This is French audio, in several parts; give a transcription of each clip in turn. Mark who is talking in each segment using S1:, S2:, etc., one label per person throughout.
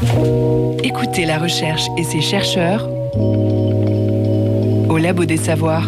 S1: Écoutez la recherche et ses chercheurs au Labo des Savoirs.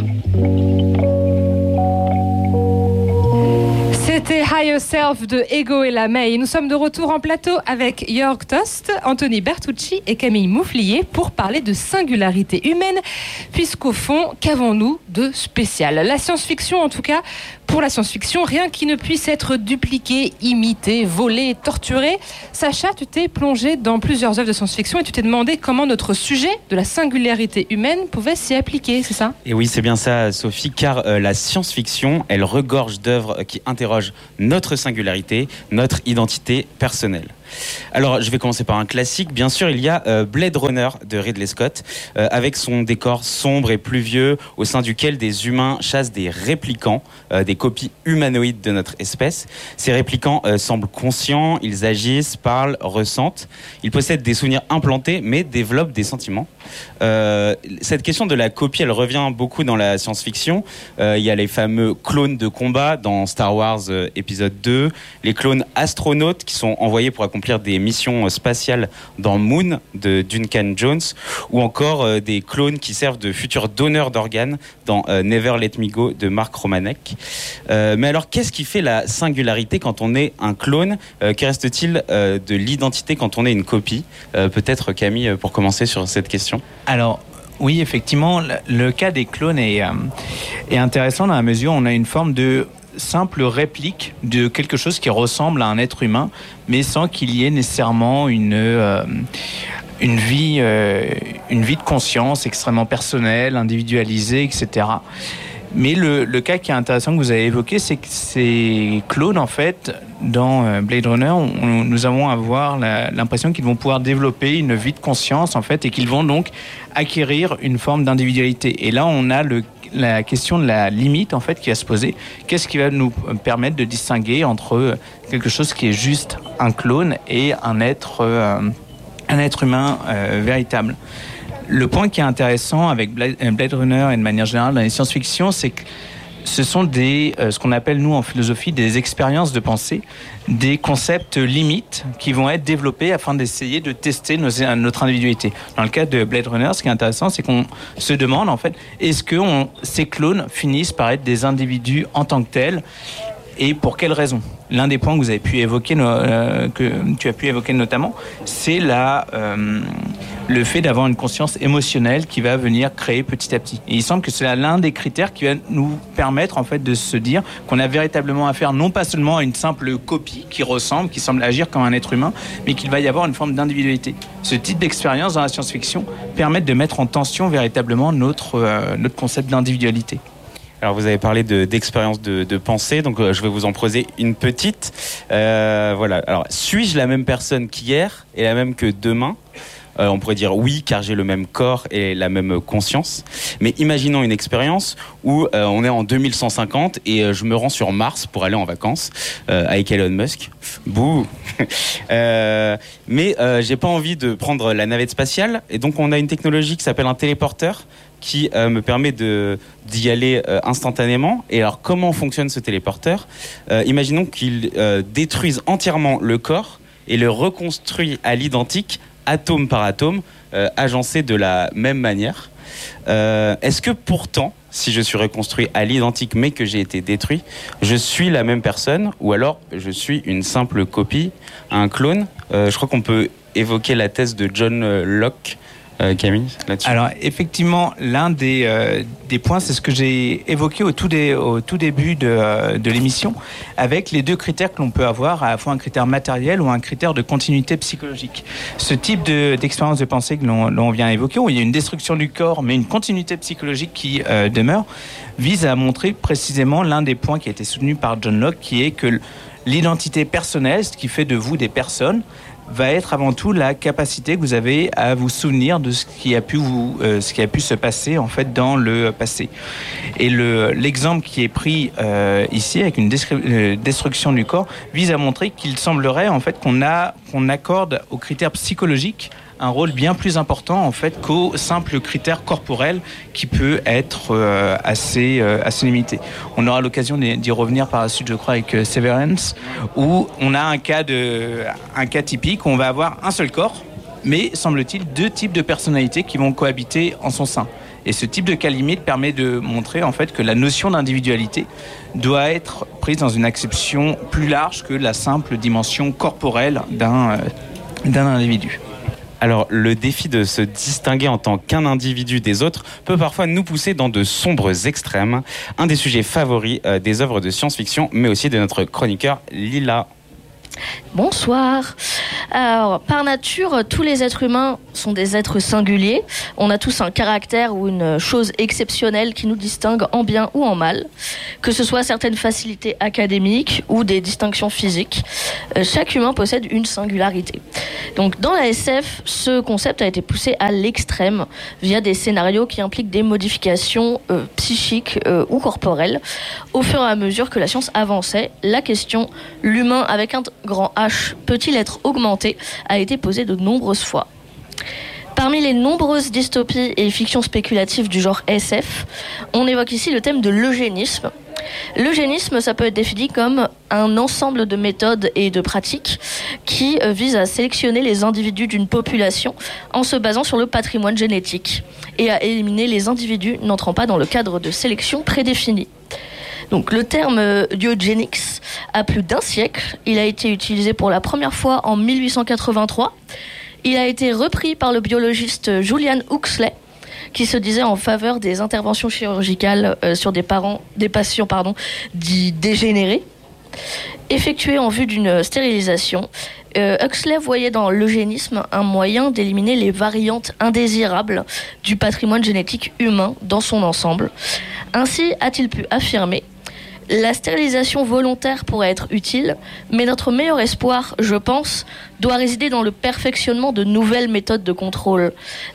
S2: C'était Higher Self de Ego et la May. Nous sommes de retour en plateau avec Jörg Tost, Anthony Bertucci et Camille Mouflier pour parler de singularité humaine, puisqu'au fond, qu'avons-nous de spécial ? La science-fiction, en tout cas, pour la science-fiction, rien qui ne puisse être dupliqué, imité, volé, torturé. Sacha, tu t'es plongé dans plusieurs œuvres de science-fiction et tu t'es demandé comment notre sujet de la singularité humaine pouvait s'y appliquer, c'est ça ?
S3: Et oui, c'est bien ça, Sophie, car la science-fiction, elle regorge d'œuvres qui interrogent notre singularité, notre identité personnelle. Alors, je vais commencer par un classique. Bien sûr, il y a Blade Runner de Ridley Scott, avec son décor sombre et pluvieux, au sein duquel des humains chassent des réplicants, des copies humanoïdes de notre espèce. Ces réplicants semblent conscients, ils agissent, parlent, ressentent. Ils possèdent des souvenirs implantés, mais développent des sentiments. Cette question de la copie, elle revient beaucoup dans la science-fiction. Il y a les fameux clones de combat dans Star Wars épisode 2, les clones astronautes qui sont envoyés pour accomplir des missions spatiales dans Moon de Duncan Jones, ou encore des clones qui servent de futurs donneurs d'organes dans Never Let Me Go de Mark Romanek. Mais alors, qu'est-ce qui fait la singularité quand on est un clone ? Que reste-t-il de l'identité quand on est une copie ? Peut-être Camille, pour commencer sur cette question.
S4: Alors, oui, effectivement, le cas des clones est intéressant dans la mesure où on a une forme de simple réplique de quelque chose qui ressemble à un être humain, mais sans qu'il y ait nécessairement une vie de conscience extrêmement personnelle, individualisée, etc. Mais le cas qui est intéressant que vous avez évoqué, c'est que ces clones, en fait, dans Blade Runner, nous allons avoir l'impression qu'ils vont pouvoir développer une vie de conscience, en fait, et qu'ils vont donc acquérir une forme d'individualité. Et là, on a la question de la limite, en fait, qui va se poser. Qu'est-ce qui va nous permettre de distinguer entre quelque chose qui est juste un clone et un être humain véritable ? Le point qui est intéressant avec Blade Runner et de manière générale dans les science-fiction, c'est que ce sont ce qu'on appelle, nous, en philosophie, des expériences de pensée, des concepts limites qui vont être développés afin d'essayer de tester notre individualité. Dans le cas de Blade Runner, ce qui est intéressant, c'est qu'on se demande, en fait, est-ce que ces clones finissent par être des individus en tant que tels ? Et pour quelles raisons ? L'un des points que vous avez pu évoquer, que tu as pu évoquer notamment, c'est le fait d'avoir une conscience émotionnelle qui va venir créer petit à petit. Et il semble que c'est l'un des critères qui va nous permettre, en fait, de se dire qu'on a véritablement affaire non pas seulement à une simple copie qui ressemble, qui semble agir comme un être humain, mais qu'il va y avoir une forme d'individualité. Ce type d'expérience dans la science-fiction permet de mettre en tension véritablement notre concept d'individualité.
S3: Alors vous avez parlé d'expérience de pensée, donc je vais vous en poser une petite. Voilà. Alors, suis-je la même personne qu'hier et la même que demain ? On pourrait dire oui, car j'ai le même corps et la même conscience. Mais imaginons une expérience où on est en 2150 et je me rends sur Mars pour aller en vacances avec Elon Musk. Bouh. Mais j'ai pas envie de prendre la navette spatiale, et donc on a une technologie qui s'appelle un téléporteur qui me permet d'y aller instantanément. Et alors, comment fonctionne ce téléporteur ? Imaginons qu'il détruise entièrement le corps et le reconstruit à l'identique, atome par atome, agencé de la même manière. Est-ce que pourtant, si je suis reconstruit à l'identique mais que j'ai été détruit, je suis la même personne, ou alors je suis une simple copie, un clone ? Je crois qu'on peut évoquer la thèse de John Locke, Camille, là-dessus. Alors
S4: effectivement, l'un des points, c'est ce que j'ai évoqué au tout début de l'émission, avec les deux critères que l'on peut avoir, à la fois un critère matériel ou un critère de continuité psychologique. Ce type d'expérience de pensée que l'on vient évoquer, où il y a une destruction du corps mais une continuité psychologique qui demeure, vise à montrer précisément l'un des points qui a été soutenu par John Locke, qui est que l'identité personnelle, ce qui fait de vous des personnes, va être avant tout la capacité que vous avez à vous souvenir de ce qui a pu se passer, en fait, dans le passé. Et l'exemple qui est pris ici avec une destruction du corps vise à montrer qu'il semblerait, en fait, qu'on accorde aux critères psychologiques un rôle bien plus important, en fait, qu'au simple critère corporel qui peut être assez limité. On aura l'occasion d'y revenir par la suite, je crois, avec Severance, où on a un cas typique où on va avoir un seul corps mais semble-t-il 2 types de personnalités qui vont cohabiter en son sein. Et ce type de cas limite permet de montrer en fait que la notion d'individualité doit être prise dans une acception plus large que la simple dimension corporelle d'un individu.
S3: Alors, le défi de se distinguer en tant qu'un individu des autres peut parfois nous pousser dans de sombres extrêmes. Un des sujets favoris des œuvres de science-fiction, mais aussi de notre chroniqueur Lila.
S5: Bonsoir. Alors, par nature, tous les êtres humains sont des êtres singuliers. On a tous un caractère ou une chose exceptionnelle qui nous distingue en bien ou en mal, que ce soit certaines facilités académiques ou des distinctions physiques. Chaque humain possède une singularité. Donc, dans la SF, ce concept a été poussé à l'extrême via des scénarios qui impliquent des modifications psychiques ou corporelles. Au fur et à mesure que la science avançait, la question « l'humain avec un grand H peut-il être augmenté ?» a été posée de nombreuses fois. Parmi les nombreuses dystopies et fictions spéculatives du genre SF, on évoque ici le thème de l'eugénisme. L'eugénisme, ça peut être défini comme un ensemble de méthodes et de pratiques qui visent à sélectionner les individus d'une population en se basant sur le patrimoine génétique et à éliminer les individus n'entrant pas dans le cadre de sélection prédéfini. Donc, le terme eugenics a plus d'1 siècle. Il a été utilisé pour la première fois en 1883. Il a été repris par le biologiste Julian Huxley, qui se disait en faveur des interventions chirurgicales sur des patients dits dégénérés, effectuées en vue d'une stérilisation. Huxley voyait dans l'eugénisme un moyen d'éliminer les variantes indésirables du patrimoine génétique humain dans son ensemble. Ainsi a-t-il pu affirmer: la stérilisation volontaire pourrait être utile, mais notre meilleur espoir, je pense, doit résider dans le perfectionnement de nouvelles méthodes de contrôle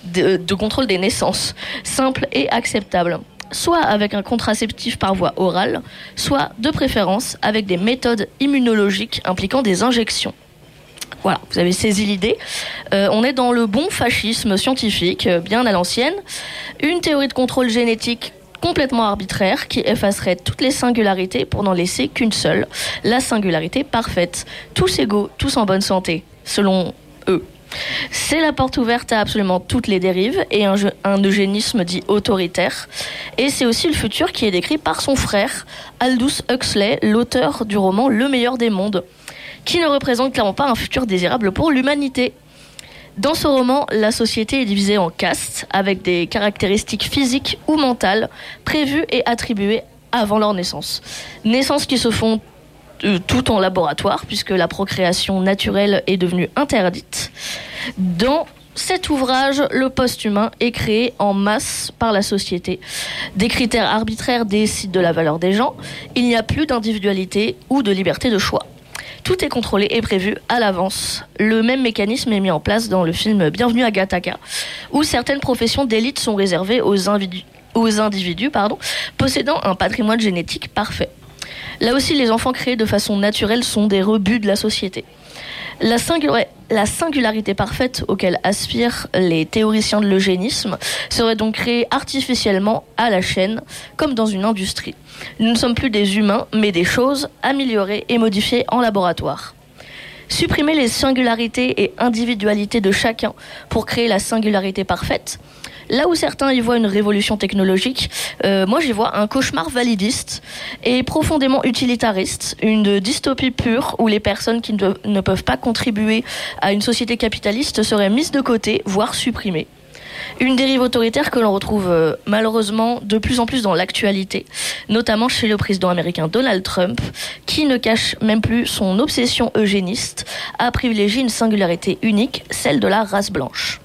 S5: des naissances, simples et acceptables, soit avec un contraceptif par voie orale, soit, de préférence, avec des méthodes immunologiques impliquant des injections. Voilà, vous avez saisi l'idée. On est dans le bon fascisme scientifique, bien à l'ancienne. Une théorie de contrôle génétique complètement arbitraire qui effacerait toutes les singularités pour n'en laisser qu'une seule, la singularité parfaite. Tous égaux, tous en bonne santé, selon eux. C'est la porte ouverte à absolument toutes les dérives et un eugénisme dit autoritaire. Et c'est aussi le futur qui est décrit par son frère, Aldous Huxley, l'auteur du roman Le meilleur des mondes, qui ne représente clairement pas un futur désirable pour l'humanité. Dans ce roman, la société est divisée en castes, avec des caractéristiques physiques ou mentales prévues et attribuées avant leur naissance. Naissances qui se font tout en laboratoire, puisque la procréation naturelle est devenue interdite. Dans cet ouvrage, le post-humain est créé en masse par la société. Des critères arbitraires décident de la valeur des gens. Il n'y a plus d'individualité ou de liberté de choix. Tout est contrôlé et prévu à l'avance. Le même mécanisme est mis en place dans le film Bienvenue à Gattaca, où certaines professions d'élite sont réservées aux individus possédant un patrimoine génétique parfait. Là aussi, les enfants créés de façon naturelle sont des rebuts de la société. La singularité parfaite auquel aspirent les théoriciens de l'eugénisme serait donc créée artificiellement à la chaîne, comme dans une industrie. Nous ne sommes plus des humains, mais des choses améliorées et modifiées en laboratoire. Supprimer les singularités et individualités de chacun pour créer la singularité parfaite. Là où certains y voient une révolution technologique, moi j'y vois un cauchemar validiste et profondément utilitariste, une dystopie pure où les personnes qui ne peuvent pas contribuer à une société capitaliste seraient mises de côté, voire supprimées. Une dérive autoritaire que l'on retrouve malheureusement de plus en plus dans l'actualité, notamment chez le président américain Donald Trump, qui ne cache même plus son obsession eugéniste à privilégier une singularité unique, celle de la race blanche.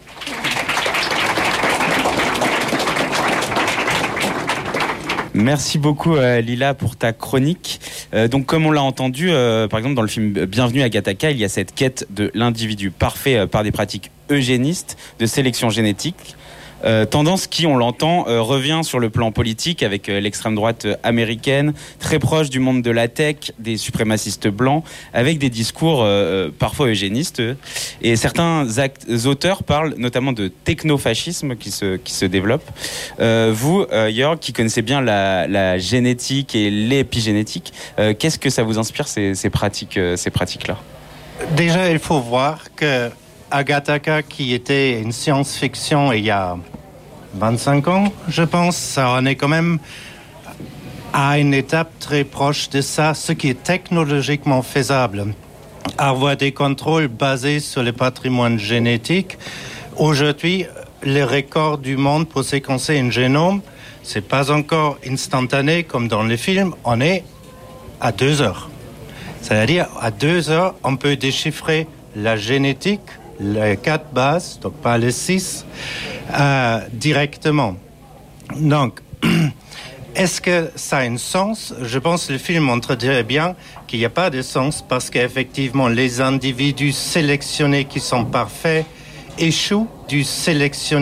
S3: Merci beaucoup Lila pour ta chronique. Donc comme on l'a entendu, par exemple dans le film Bienvenue à Gattaca, il y a cette quête de l'individu parfait par des pratiques eugénistes de sélection génétique. Tendance qui, on l'entend, revient sur le plan politique avec l'extrême droite américaine, très proche du monde de la tech, des suprémacistes blancs, avec des discours parfois eugénistes. Et certains auteurs parlent notamment de technofascisme qui se développe. Vous, Jörg, qui connaissez bien la génétique et l'épigénétique, qu'est-ce que ça vous inspire ces pratiques-là ?
S6: Déjà, il faut voir que Agatha, qui était une science-fiction il y a 25 ans, je pense, ça en est quand même à une étape très proche de ça, ce qui est technologiquement faisable. Avoir des contrôles basés sur le patrimoine génétique. Aujourd'hui, les records du monde pour séquencer un génome, c'est pas encore instantané comme dans les films, on est à 2 heures. C'est-à-dire, à 2 heures, on peut déchiffrer la génétique, les 4 bases, donc pas les 6, directement. Donc, est-ce que ça a un sens? Je pense que le film montre très bien qu'il n'y a pas de sens parce qu'effectivement, les individus sélectionnés qui sont parfaits échouent du sélectionné